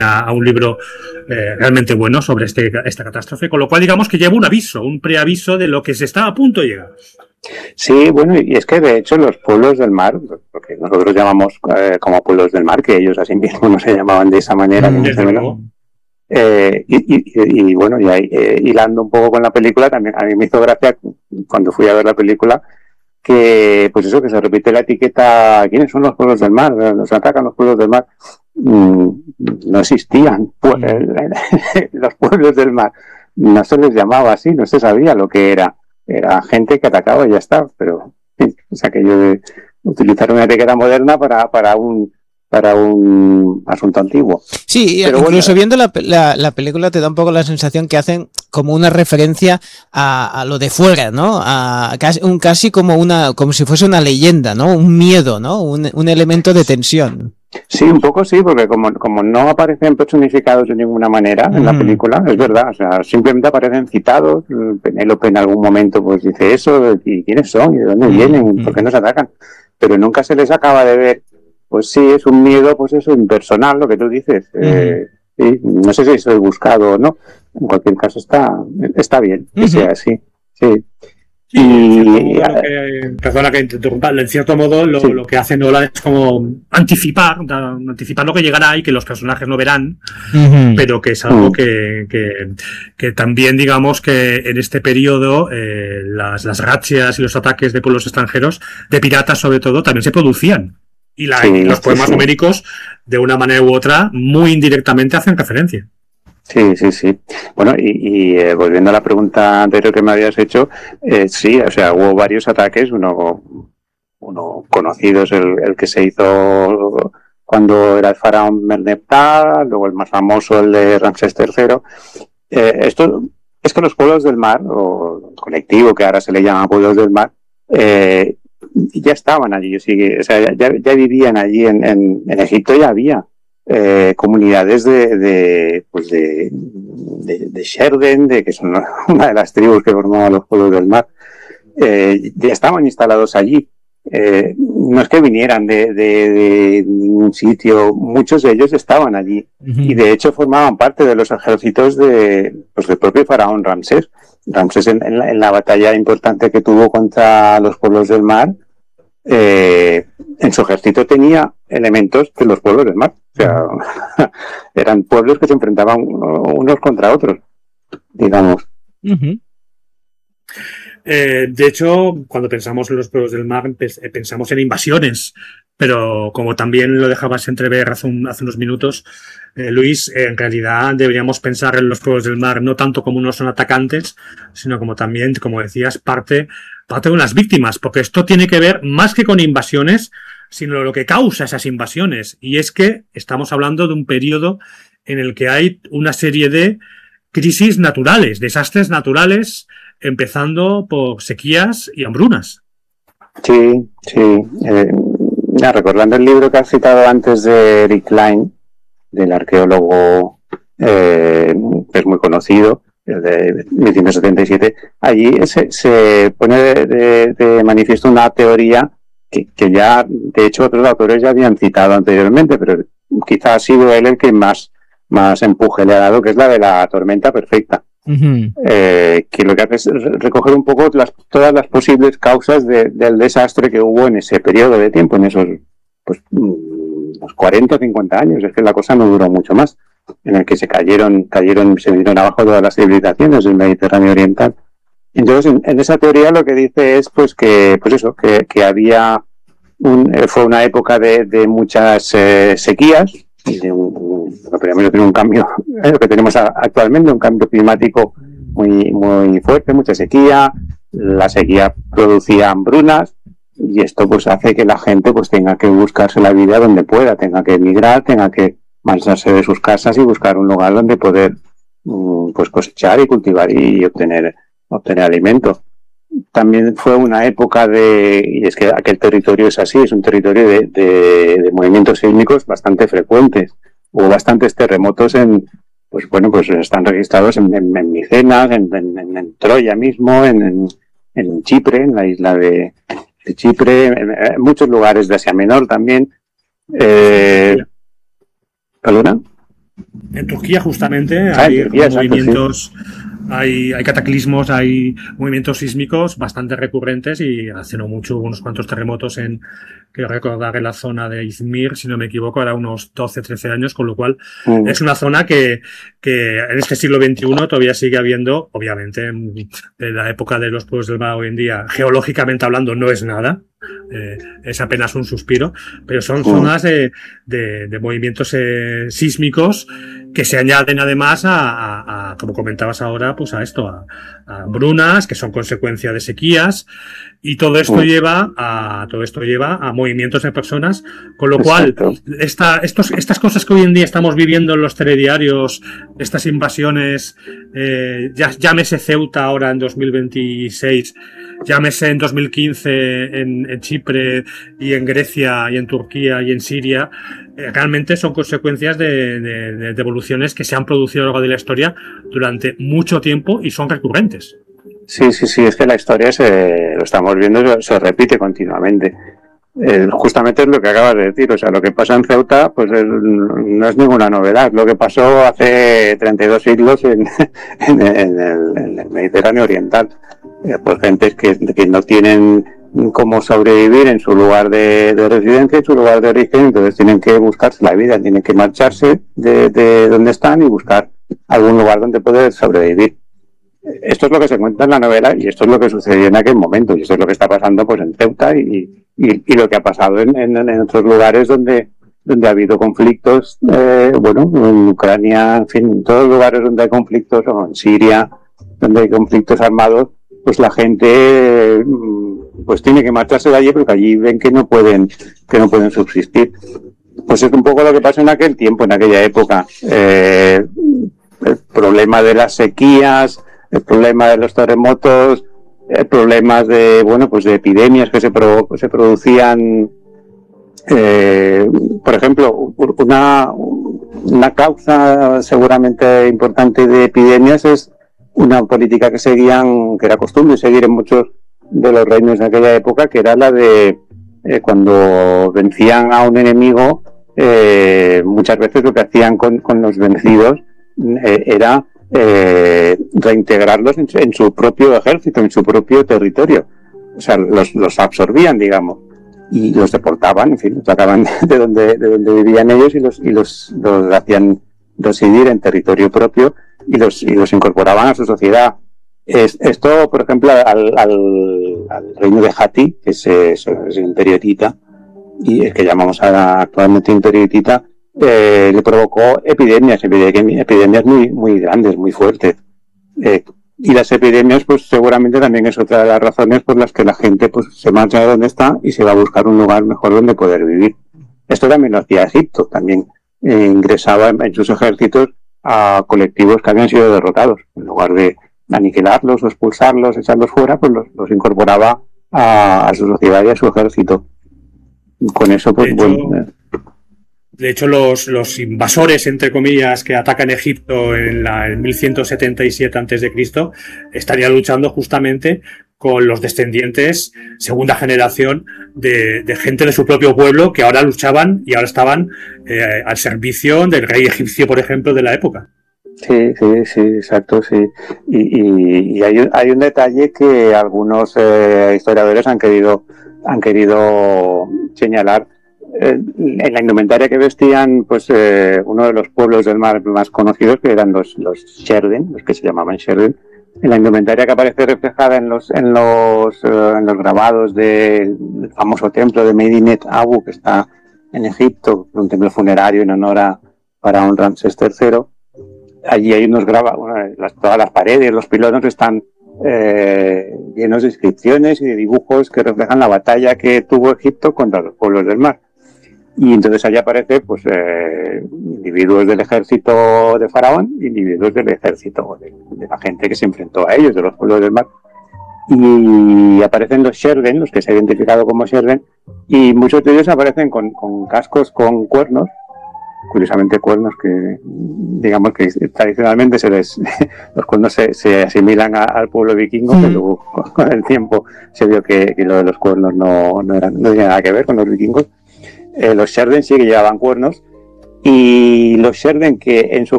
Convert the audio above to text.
a un libro realmente bueno sobre esta catástrofe, con lo cual digamos que lleva un aviso, un preaviso de lo que se está a punto de llegar. Sí, bueno, y es que de hecho los pueblos del mar, porque nosotros llamamos como pueblos del mar, que ellos así mismo no se llamaban de esa manera, y bueno, y ahí, hilando un poco con la película, también a mí me hizo gracia cuando fui a ver la película que, pues eso, que se repite la etiqueta, ¿quiénes son los pueblos del mar? Nos atacan los pueblos del mar. No existían los pueblos del mar, no se les llamaba así, no se sabía lo que era gente que atacaba y ya está, pero es aquello de utilizar una etiqueta moderna para un asunto antiguo. Sí, pero incluso viendo la película te da un poco la sensación que hacen como una referencia a lo de fuera, ¿no? Casi como si fuese una leyenda, ¿no? Un miedo, ¿no? Un elemento de tensión. Sí, un poco sí, porque como no aparecen personificados de ninguna manera en la película, es verdad, o sea, simplemente aparecen citados. Penélope en algún momento pues dice eso, y quiénes son, y de dónde vienen, por qué nos atacan, pero nunca se les acaba de ver. Pues sí, es un miedo, pues eso, impersonal, lo que tú dices. Sí, no sé si soy buscado o no, en cualquier caso está bien que sea así, sí. Perdona que te interrumpa, en cierto modo lo que hace Nolan es como anticipar lo que llegará y que los personajes no verán, pero que es algo que también digamos que en este periodo las razzias y los ataques de pueblos extranjeros, de piratas sobre todo, también se producían. Y los poemas homéricos, de una manera u otra, muy indirectamente hacen referencia. Sí. Bueno, y volviendo a la pregunta anterior que me habías hecho, sí, o sea, hubo varios ataques, uno conocido es el que se hizo cuando era el faraón Merneptah, luego el más famoso, el de Ramsés III. Esto es que los pueblos del mar, o colectivo que ahora se le llama pueblos del mar, ya estaban allí, o sea, ya vivían allí en Egipto, ya había comunidades de Sherden, que son una de las tribus que formaban los pueblos del mar, ya estaban instalados allí. No es que vinieran de un sitio, muchos de ellos estaban allí, y de hecho formaban parte de los ejércitos del propio faraón Ramsés. Ramsés en la batalla importante que tuvo contra los pueblos del mar, en su ejército tenía elementos de los pueblos del mar, o sea, eran pueblos que se enfrentaban unos contra otros, digamos. De hecho, cuando pensamos en los pueblos del mar, pensamos en invasiones, pero como también lo dejabas entrever hace unos minutos, Luis, en realidad deberíamos pensar en los pueblos del mar no tanto como unos son atacantes, sino como también, como decías, parte de unas víctimas, porque esto tiene que ver más que con invasiones, sino lo que causa esas invasiones, y es que estamos hablando de un periodo en el que hay una serie de crisis naturales, desastres naturales, empezando por sequías y hambrunas. Sí. Recordando el libro que has citado antes de Eric Klein, del arqueólogo que es muy conocido, el de 1977, allí se pone de manifiesto una teoría que ya, de hecho, otros autores ya habían citado anteriormente, pero quizá ha sido él el que más empuje le ha dado, que es la de la tormenta perfecta. Que lo que hace es recoger un poco todas las posibles causas del desastre que hubo en ese periodo de tiempo, en esos unos 40 o 50 años. Es que la cosa no duró mucho más, en el que se vinieron abajo todas las civilizaciones del Mediterráneo Oriental. Entonces, en esa teoría lo que dice es que había fue una época de muchas sequías, y primero tiene un cambio, lo que tenemos actualmente, un cambio climático muy, muy fuerte, mucha sequía. La sequía producía hambrunas, y esto pues hace que la gente pues tenga que buscarse la vida donde pueda, tenga que emigrar, tenga que marcharse de sus casas y buscar un lugar donde poder pues cosechar y cultivar y obtener alimento. También fue una época y es que aquel territorio es así, es un territorio de movimientos sísmicos bastante frecuentes. Hubo bastantes terremotos pues están registrados en Micenas, en Troya mismo, en Chipre, en la isla de Chipre, en muchos lugares de Asia Menor también. ¿Perdona? En Turquía, justamente, hay Turquía, movimientos, sí. Hay cataclismos, hay movimientos sísmicos bastante recurrentes y hace no mucho hubo unos cuantos terremotos quiero recordar, en la zona de Izmir, si no me equivoco, era unos 12, 13 años, con lo cual es una zona que en este siglo XXI todavía sigue habiendo, obviamente, en la época de los pueblos del mar hoy en día, geológicamente hablando, no es nada. Es apenas un suspiro, pero son zonas de movimientos sísmicos que se añaden además a como comentabas ahora, pues a esto, a brunas, que son consecuencia de sequías, y todo esto lleva a movimientos de personas, con lo cual estas cosas que hoy en día estamos viviendo en los telediarios, estas invasiones, llámese Ceuta ahora en 2026, llámese en 2015 en Chipre y en Grecia y en Turquía y en Siria, realmente son consecuencias de evoluciones que se han producido a lo largo de la historia durante mucho tiempo y son recurrentes. Sí, es que la historia lo estamos viendo, se repite continuamente. Justamente es lo que acabas de decir, o sea, lo que pasa en Ceuta pues no es ninguna novedad, lo que pasó hace 32 siglos en el Mediterráneo Oriental. Pues gentes que no tienen cómo sobrevivir en su lugar de residencia, en su lugar de origen, entonces tienen que buscarse la vida, tienen que marcharse de donde están y buscar algún lugar donde poder sobrevivir. Esto es lo que se cuenta en la novela y esto es lo que sucedió en aquel momento y esto es lo que está pasando pues en Ceuta y lo que ha pasado en otros lugares donde ha habido conflictos, en Ucrania, en fin, en todos los lugares donde hay conflictos, o en Siria, donde hay conflictos armados, pues la gente pues tiene que marcharse de allí porque allí ven que no pueden subsistir. Pues es un poco lo que pasó en aquel tiempo, en aquella época. El problema de las sequías, el problema de los terremotos, problemas de epidemias que se producían. Por ejemplo, una causa seguramente importante de epidemias es una política que era costumbre seguir en muchos de los reinos de aquella época, que era la de cuando vencían a un enemigo, muchas veces lo que hacían con los vencidos era reintegrarlos en su propio ejército, en su propio territorio. O sea, los absorbían, digamos, y los deportaban, en fin, los sacaban de donde vivían ellos y los hacían residir en territorio propio y los incorporaban a su sociedad. Esto, por ejemplo, al reino de Hatti, que es el imperio hitita, y el que llamamos actualmente imperio hitita, le provocó epidemias muy, muy grandes, muy fuertes. Y las epidemias, pues seguramente también es otra de las razones por las que la gente pues se marcha de donde está y se va a buscar un lugar mejor donde poder vivir. Esto también lo hacía Egipto, también ingresaba en sus ejércitos a colectivos que habían sido derrotados. En lugar de aniquilarlos o expulsarlos, echarlos fuera, pues los incorporaba a su sociedad y a su ejército. Con eso, pues De hecho, los invasores, entre comillas, que atacan Egipto en 1177 a.C., estarían luchando justamente con los descendientes, segunda generación, de gente de su propio pueblo que ahora luchaban y ahora estaban al servicio del rey egipcio, por ejemplo, de la época. Sí, exacto, sí. Y hay un detalle que algunos historiadores han querido señalar. En la indumentaria que vestían, pues uno de los pueblos del mar más conocidos, que eran los Sherden, los que se llamaban Sherden, en la indumentaria que aparece reflejada en los grabados del famoso templo de Medinet Abu, que está en Egipto, un templo funerario en honor a Faraón Ramsés III. Allí hay unos grabados, todas las paredes, los pilonos están llenos de inscripciones y de dibujos que reflejan la batalla que tuvo Egipto contra los pueblos del mar. Y entonces allí aparece pues individuos del ejército de Faraón, individuos del ejército de la gente que se enfrentó a ellos, de los pueblos del mar. Y aparecen los Sherden, los que se han identificado como Sherden, y muchos de ellos aparecen con cascos con cuernos, curiosamente cuernos que digamos que tradicionalmente los cuernos se asimilan al pueblo vikingo, pero luego con el tiempo se vio que lo de los cuernos no tenía nada que ver con los vikingos. Los Sherden sí que llevaban cuernos y los Sherden, que en su